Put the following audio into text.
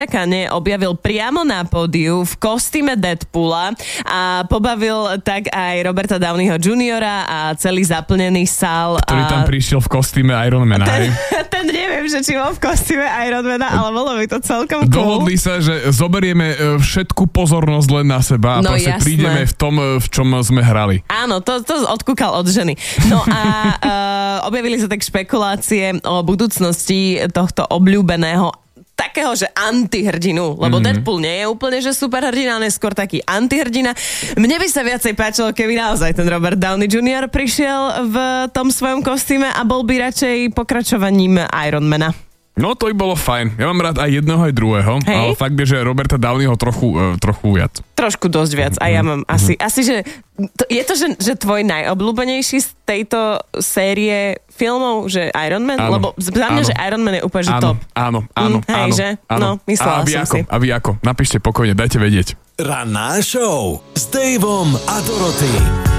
objavil priamo na pódiu v kostýme Deadpoola a pobavil tak aj Roberta Downeyho Jr. a celý zaplnený sál. Ktorý tam prišiel v kostýme Ironmana. Ten neviem, že či bol v kostýme Ironmana, ale bolo by to celkom cool. Dohodli sa, že zoberieme všetku pozornosť len na seba a proste jasné. Prídeme v tom, v čom sme hrali. Áno, to odkúkal od ženy. No a objavili sa tak špekulácie o budúcnosti tohto obľúbeného takého, že antihrdinu, lebo Deadpool nie je úplne, že superhrdina, ale skôr taký antihrdina. Mne by sa viacej páčilo, keby naozaj ten Robert Downey Jr. prišiel v tom svojom kostýme a bol by radšej pokračovaním Ironmana. No to by bolo fajn. Ja mám rád aj jedného, aj druhého, ale fakt je, že Roberta Downeyho trochu viac. Trošku dosť viac. A ja mám asi že je to, že tvoj najobľúbenejší z tejto série filmov, že Iron Man? Áno, lebo za mňa, že Iron Man je úplne že top. Áno. Že? No, myslela som si. A vy ako? Napíšte pokojne, dajte vedieť. Ranná show s Daveom a Dorothy.